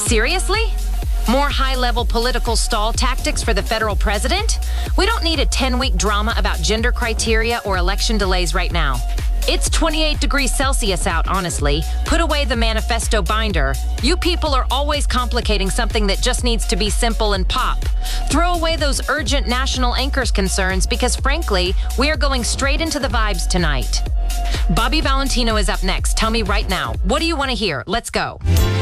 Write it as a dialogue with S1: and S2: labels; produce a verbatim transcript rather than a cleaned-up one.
S1: Seriously? More high-level political stall tactics for the federal president? We don't need a ten-week drama about gender criteria or election delays right now. It's twenty-eight degrees Celsius out, honestly. Put away the manifesto binder. You people are always complicating something that just needs to be simple and pop. Throw away those urgent national anchors concerns because, frankly, we are going straight into the vibes tonight. Bobby Valentino is up next. Tell me right now, what do you want to hear? Let's go.